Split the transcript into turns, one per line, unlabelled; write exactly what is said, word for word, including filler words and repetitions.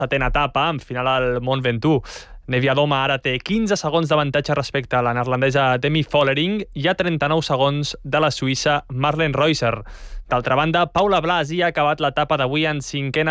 setena etapa, en final al Mont Ventoux. Neviadoma ara té quinze segons d'avantatge respecte a la neerlandesa Demi Vollering i a trenta-nou segons de la suïssa Marlen Reusser. D'altra banda, Paula Blasi ha acabat l'etapa d'avui en cinquena